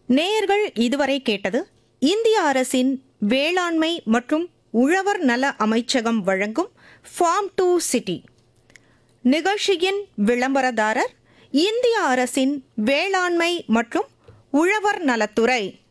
நேயர்கள் இதுவரை கேட்டது இந்திய அரசின் வேளாண்மை மற்றும் உழவர் நல அமைச்சகம் வழங்கும் ஃபார்ம் டு சிட்டி நிகழ்ச்சியின் விளம்பரதாரர் இந்திய அரசின் வேளாண்மை மற்றும் உழவர் நலத்துறை.